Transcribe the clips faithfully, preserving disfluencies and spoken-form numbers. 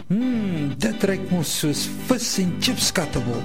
Hmm, dit ruik mos soos vis en chips skattebol.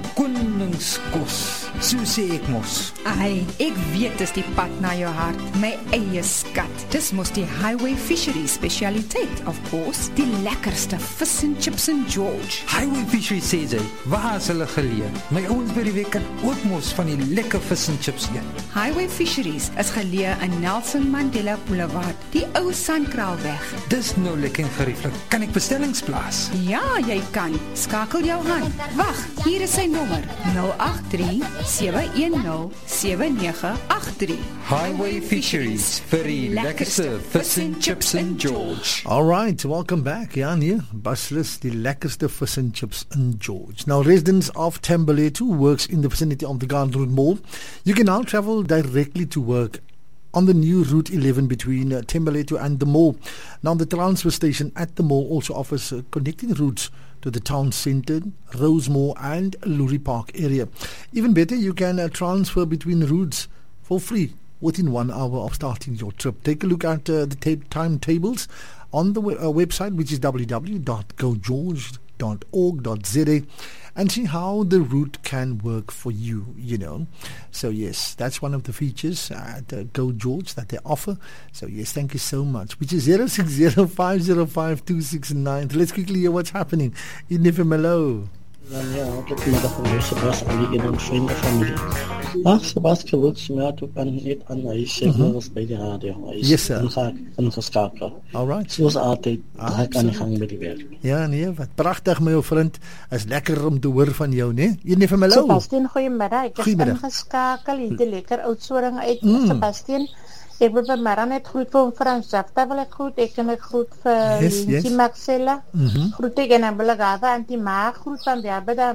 Koningskos, so sê ek mos. Ai, ek weet dis die pad na jou hart. My eie skat. Dis mos die Highway Fisheries specialiteit, of course. Die lekkerste vis en chips in George. Highway Fisheries sê sy, waar is hulle geleë? My ouens by die week kan ook mos van die lekker vis en chips eet. Highway Fisheries is geleë in Nelson Mandela Boulevard, die ou Sandkraalweg. Dis nou lekker en gerieflik. Kan ek bestellings plaas? Ja, jy kan. Skakel jou hand. Wag, hier is sy nommer. nul agt drie sewe een nul sewe nege agt drie. Highway Fisheries, vir die lekkerste vis en chips in George. All right, welcome back. Ja, nee, Baslis, die lekkerste fish and chips in George. Now, residents of Thembalethu who works in the vicinity of the Garden Route Mall, you can now travel directly to work on the new Route eleven between uh, Thembalethu and the mall. Now, the transfer station at the mall also offers uh, connecting routes to the town centre, Rosemore and Lurie Park area. Even better, you can uh, transfer between routes for free within one hour of starting your trip. Take a look at uh, the ta- timetables on the we- uh, website, which is w w w dot go george dot org dot z a, and see how the route can work for you, you know. So yes, that's one of the features at uh, Go George that they offer. So yes, thank you so much. Which is zero six zero five zero five two six nine. Let's quickly hear what's happening in F M L O. Ja, hartelijk middag van deze baas, collega en vrienden en familie. Maar Sebas gelukt smeert ook aan niet aan hij signals bij de radio. Hij is Yes, sir. ingeschakeld. All right. Zoals altijd, Ah, ga ik aan de gang met die werk. Ja, nee, wat prachtig, my ou vriend. Is lekker om te hoor van jou, nee? Hier in F M L O. Sebastian, goeiemiddag. Ek is Goeiemiddag. ingeskakel, hier die lekker oudsoring uit. Mm. Sebastian, ek wil by Mara net groet vir Frans Jafta, wil ek groet. Ek en ek groet vir Yes, Lindsay yes. Maxella. Mhm. Groet ek en ek wil ek aan die maag groet van die arbeid